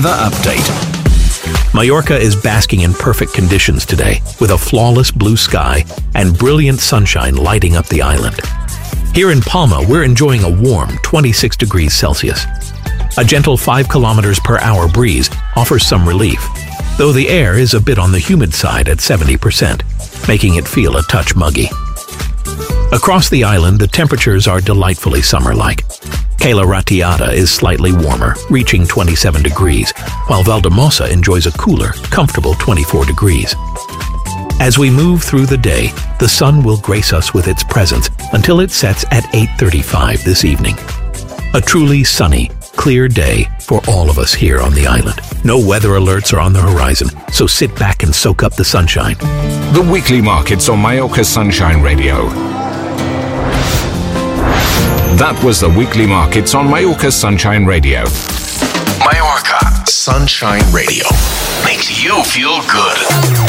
The update. Mallorca is basking in perfect conditions today, with a flawless blue sky and brilliant sunshine lighting up the island. Here in Palma, we're enjoying a warm 26 degrees Celsius. A gentle 5 kilometers per hour breeze offers some relief, though the air is a bit on the humid side at 70%, making it feel a touch muggy. Across the island, the temperatures are delightfully summer-like. Cala Ratiada is slightly warmer, reaching 27 degrees, while Valdemosa enjoys a cooler, comfortable 24 degrees. As we move through the day, the sun will grace us with its presence until it sets at 8:35 this evening. A truly sunny, clear day for all of us here on the island. No weather alerts are on the horizon, so sit back and soak up the sunshine. The weekly markets on Mallorca Sunshine Radio. That was the weekly markets on Mallorca Sunshine Radio. Mallorca Sunshine Radio makes you feel good.